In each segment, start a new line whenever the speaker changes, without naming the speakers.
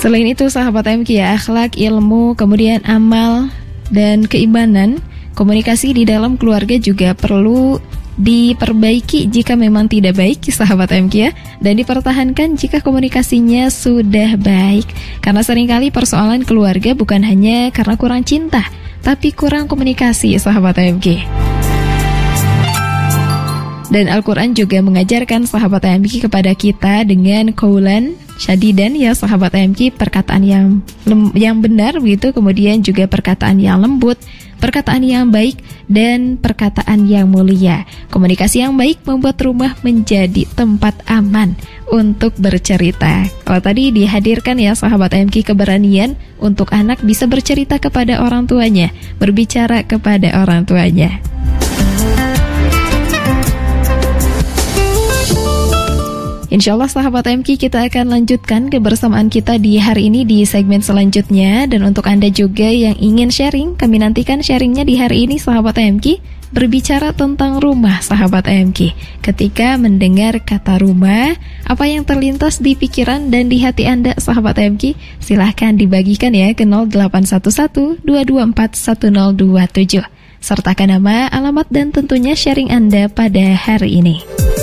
Selain itu sahabat MQ ya, akhlak, ilmu, kemudian amal, dan keimanan, komunikasi di dalam keluarga juga perlu diperbaiki jika memang tidak baik sahabat MQ ya, dan dipertahankan jika komunikasinya sudah baik. Karena seringkali persoalan keluarga bukan hanya karena kurang cinta, tapi kurang komunikasi sahabat MQ. Dan Al-Quran juga mengajarkan sahabat MQ kepada kita dengan qaulan syadidan ya sahabat MQ, perkataan yang benar begitu, kemudian juga perkataan yang lembut, perkataan yang baik, dan perkataan yang mulia. Komunikasi yang baik membuat rumah menjadi tempat aman untuk bercerita. Kalau tadi dihadirkan ya sahabat MQ keberanian untuk anak bisa bercerita kepada orang tuanya, berbicara kepada orang tuanya. Insya Allah sahabat MQ, kita akan lanjutkan kebersamaan kita di hari ini di segmen selanjutnya. Dan untuk Anda juga yang ingin sharing, kami nantikan sharingnya di hari ini sahabat MQ, berbicara tentang rumah sahabat MQ. Ketika mendengar kata rumah, apa yang terlintas di pikiran dan di hati Anda sahabat MQ? Silahkan dibagikan ya ke 0811 224 1027. Sertakan nama, alamat, dan tentunya sharing Anda pada hari ini.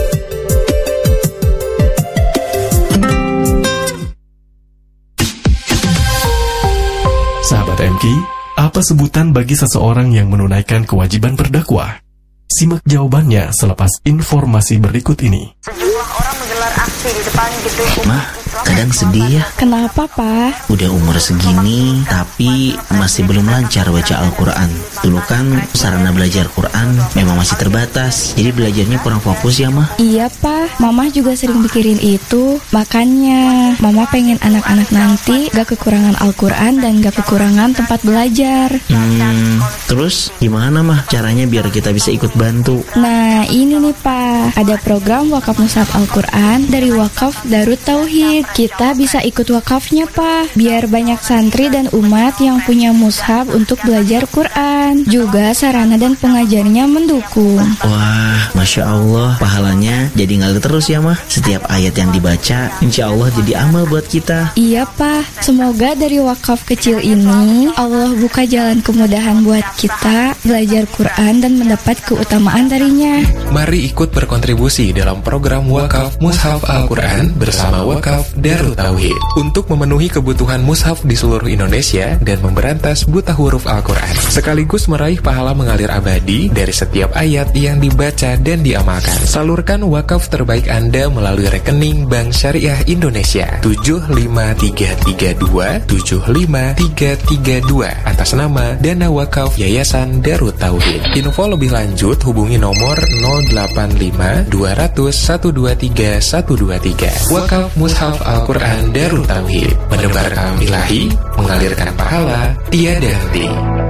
Sahabat MQ, apa sebutan bagi seseorang yang menunaikan kewajiban berdakwah? Simak jawabannya selepas informasi berikut ini.
Sejumlah orang menggelar aksi di depan gedung.
Mah, kadang sedih ya.
Kenapa, Pak?
Udah umur segini, tapi masih belum lancar baca Al-Quran. Dulu kan sarana belajar Quran memang masih terbatas, jadi belajarnya kurang fokus ya, Mah.
Iya, Pak. Mama juga sering mikirin itu. Makanya, Mama pengen anak-anak nanti gak kekurangan Al-Quran dan gak kekurangan tempat belajar.
Terus gimana, Mah, caranya biar kita bisa ikut bantu?
Nah, ini nih, Pak. Ada program wakaf mushaf Al-Quran dari Wakaf Darut Tauhid. Kita bisa ikut wakafnya, Pak, biar banyak santri dan umat yang punya mushaf untuk belajar Quran. Juga sarana dan pengajarnya mendukung.
Wah, Masya Allah, pahalanya jadi ngalir terus ya, Mah. Setiap ayat yang dibaca, insya Allah jadi amal buat kita.
Iya, Pak. Semoga dari wakaf kecil ini Allah buka jalan kemudahan buat kita belajar Quran dan mendapat keutamaan darinya.
Mari ikut berkontribusi dalam program Wakaf Mushaf Al-Quran bersama Wakaf Darut Tauhid untuk memenuhi kebutuhan mushaf di seluruh Indonesia dan memberantas buta huruf Al-Quran, sekaligus meraih pahala mengalir abadi dari setiap ayat yang dibaca dan diamalkan. Salurkan wakaf terbaik Anda melalui rekening Bank Syariah Indonesia 75332 atas nama Dana Wakaf Yayasan Darut Tauhid. Info lebih lanjut hubungi nomor 085 200 123 123. Wakaf Mushaf Al-Quran Darut Tauhid, menebarkan ilahi, mengalirkan pahala tiada henti.